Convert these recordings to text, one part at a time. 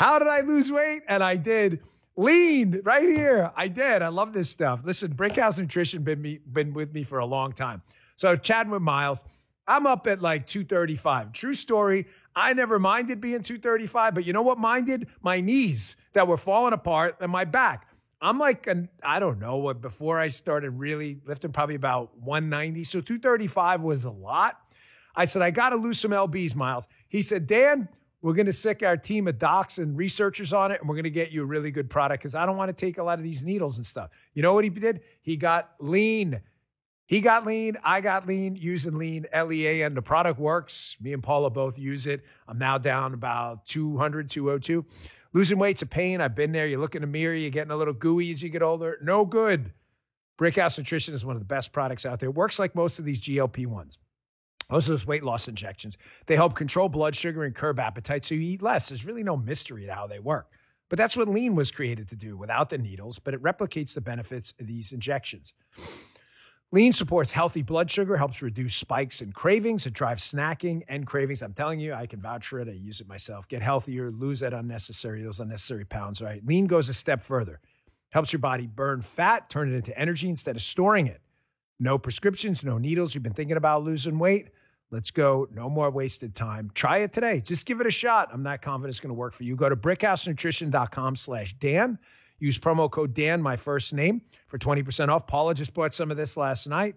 How did I lose weight? And I did. Lean right here. I did. I love this stuff. Listen, Brickhouse Nutrition been with me for a long time. So chatting with Miles, I'm up at like 235. True story. I never minded being 235, but you know what minded? My knees that were falling apart and my back. I'm like, I don't know, before I started really lifting, probably about 190. So 235 was a lot. I said, I got to lose some LBs, Miles. He said, Dan, we're going to sick our team of docs and researchers on it, and we're going to get you a really good product because I don't want to take a lot of these needles and stuff. You know what he did? He got lean. He got lean. I got lean using lean, LEA, and the product works. Me and Paula both use it. I'm now down about 200, 202. Losing weight's a pain. I've been there. You look in the mirror, you're getting a little gooey as you get older. No good. Brickhouse Nutrition is one of the best products out there. It works like most of these GLP-1s. Most of those weight loss injections. They help control blood sugar and curb appetite so you eat less. There's really no mystery to how they work. But that's what lean was created to do without the needles, but it replicates the benefits of these injections. Lean supports healthy blood sugar, helps reduce spikes and cravings. It drives snacking and cravings. I'm telling you, I can vouch for it. I use it myself. Get healthier, lose those unnecessary pounds, right? Lean goes a step further. Helps your body burn fat, turn it into energy instead of storing it. No prescriptions, no needles. You've been thinking about losing weight? Let's go. No more wasted time. Try it today. Just give it a shot. I'm not confident it's going to work for you. Go to brickhousenutrition.com/Dan. Use promo code Dan, my first name, for 20% off. Paula just bought some of this last night.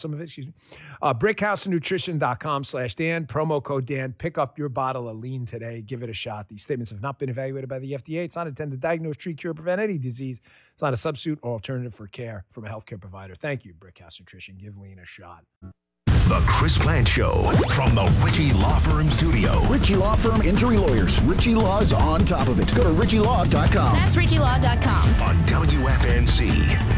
Brickhousenutrition.com/Dan. Promo code Dan. Pick up your bottle of lean today. Give it a shot. These statements have not been evaluated by the FDA. It's not intended to diagnose, treat, cure, prevent any disease. It's not a substitute or alternative for care from a healthcare provider. Thank you, Brickhouse Nutrition. Give lean a shot. The Chris Plant Show from the Ritchie Law Firm studio. Ritchie Law Firm Injury Lawyers. Ritchie Law's on top of it. Go to ritchielaw.com. That's ritchielaw.com. On WFNC.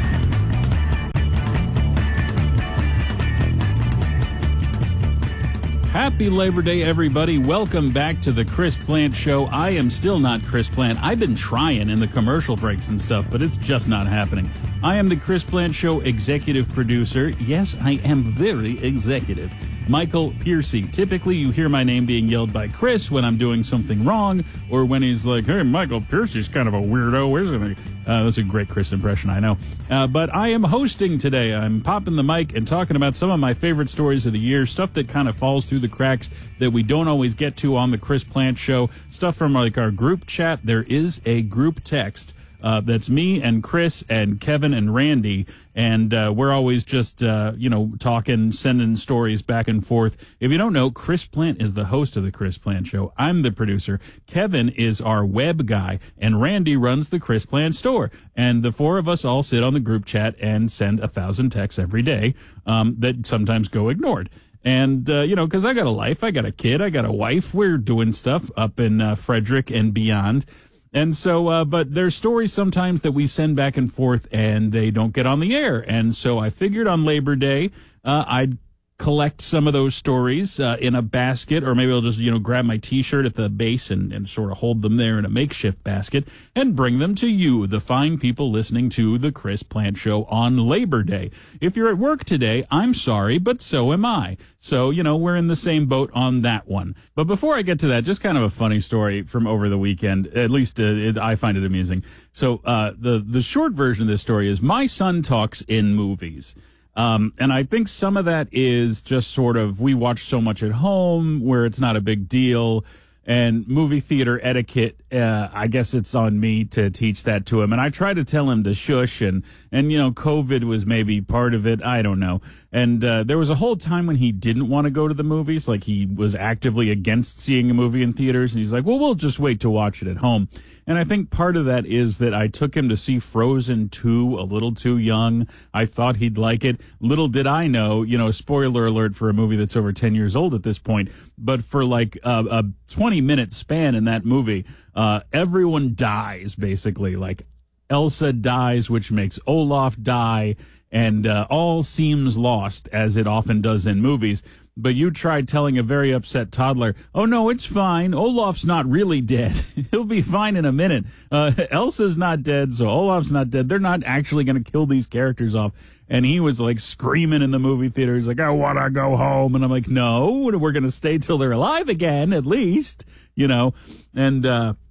Happy Labor Day, everybody. Welcome back to the Chris Plant Show. I am still not Chris Plant. I've been trying in the commercial breaks and stuff, but it's just not happening. I am the Chris Plant Show executive producer. Yes, I am very executive. Michael Piercy. Typically, you hear my name being yelled by Chris when I'm doing something wrong, or when he's like, hey, Michael Piercy's kind of a weirdo, isn't he? That's a great Chris impression, I know. But I am hosting today. I'm popping the mic and talking about some of my favorite stories of the year, stuff that kind of falls through the cracks that we don't always get to on the Chris Plant Show, stuff from like our group chat. There is a group text. That's me and Chris and Kevin and Randy, and we're always just, talking, sending stories back and forth. If you don't know, Chris Plant is the host of the Chris Plant Show. I'm the producer. Kevin is our web guy, and Randy runs the Chris Plant store. And the four of us all sit on the group chat and send 1,000 texts every day that sometimes go ignored. And, because I got a life, I got a kid, I got a wife. We're doing stuff up in Frederick and beyond. And so, but there's stories sometimes that we send back and forth and they don't get on the air. And so I figured on Labor Day, I'd collect some of those stories in a basket, or maybe I'll just, grab my T-shirt at the base and sort of hold them there in a makeshift basket and bring them to you, the fine people listening to the Chris Plant Show on Labor Day. If you're at work today, I'm sorry, but so am I. So, we're in the same boat on that one. But before I get to that, just kind of a funny story from over the weekend. At least I find it amusing. So the short version of this story is my son talks in movies. And I think some of that is just sort of, we watch so much at home where it's not a big deal, and movie theater etiquette, I guess it's on me to teach that to him. And I try to tell him to shush, and COVID was maybe part of it. I don't know. And there was a whole time when he didn't want to go to the movies, like he was actively against seeing a movie in theaters. And he's like, well, we'll just wait to watch it at home. And I think part of that is that I took him to see Frozen 2 a little too young. I thought he'd like it. Little did I know, spoiler alert for a movie that's over 10 years old at this point, but for like a 20-minute span in that movie, everyone dies, basically. Like Elsa dies, which makes Olaf die, and all seems lost, as it often does in movies. But you tried telling a very upset toddler, oh, no, it's fine. Olaf's not really dead. He'll be fine in a minute. Elsa's not dead, so Olaf's not dead. They're not actually going to kill these characters off. And he was like screaming in the movie theater. He's like, I want to go home. And I'm like, no, we're going to stay till they're alive again, at least, And